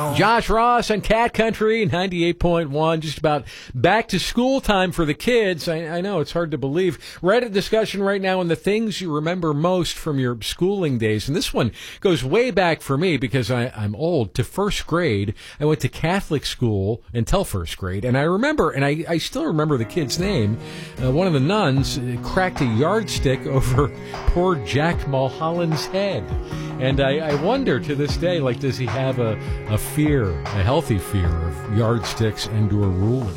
Josh Ross and Cat Country 98.1, just about back to school time for the kids. I know it's hard to believe. We're at a discussion right now on the things you remember most from your schooling days. And this one goes way back for me because I'm old, to first grade. I went to Catholic school until first grade. And I remember, and I still remember the kid's name. One of the nuns cracked a yardstick over poor Jack Mulholland's head. And I wonder to this day, like, does he have a fear, a healthy fear of yardsticks and or rulers?